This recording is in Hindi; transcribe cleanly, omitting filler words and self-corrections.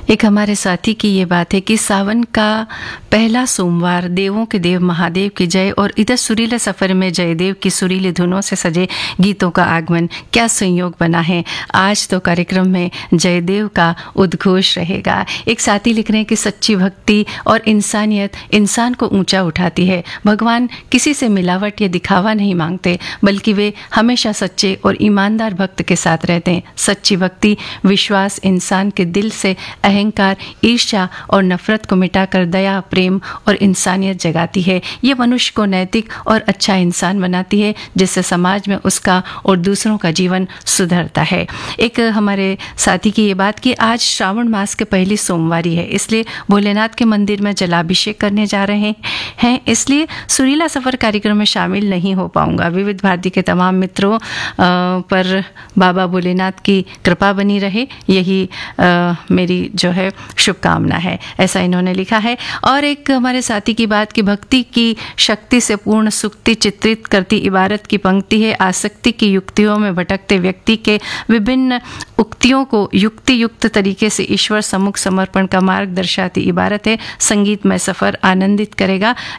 एक हमारे साथी की ये बात है कि सावन का पहला सोमवार देवों के देव महादेव की जय और इधर सुरीले सफर में जयदेव की सुरीली धुनों से सजे गीतों का आगमन, क्या संयोग बना है। आज तो कार्यक्रम में जयदेव का उद्घोष रहेगा। एक साथी लिख रहे हैं कि सच्ची भक्ति और इंसानियत इंसान को ऊंचा उठाती है। भगवान किसी से मिलावट या दिखावा नहीं मांगते, बल्कि वे हमेशा सच्चे और ईमानदार भक्त के साथ रहते हैं। सच्ची भक्ति विश्वास इंसान के दिल से अहंकार, ईर्ष्या और नफरत को मिटाकर दया, प्रेम और इंसानियत जगाती है। ये मनुष्य को नैतिक और अच्छा इंसान बनाती है, जिससे समाज में उसका और दूसरों का जीवन सुधरता है। एक हमारे साथी की ये बात कि आज श्रावण मास के पहली सोमवारी है, इसलिए भोलेनाथ के मंदिर में जलाभिषेक करने जा रहे हैं, इसलिए सुरीला सफर कार्यक्रम में शामिल नहीं हो पाऊंगा। विविध भारती के तमाम मित्रों पर बाबा भोलेनाथ की कृपा बनी रहे, यही मेरी जो है शुभकामना है, ऐसा इन्होंने लिखा है। और एक हमारे साथी की बात कि भक्ति की शक्ति से पूर्ण सुक्ति चित्रित करती इबारत की पंक्ति है। आसक्ति की युक्तियों में भटकते व्यक्ति के विभिन्न उक्तियों को युक्ति युक्त तरीके से ईश्वर सम्मुख समर्पण का मार्ग दर्शाती इबारत है। संगीतमय सफर आनंदित करेगा।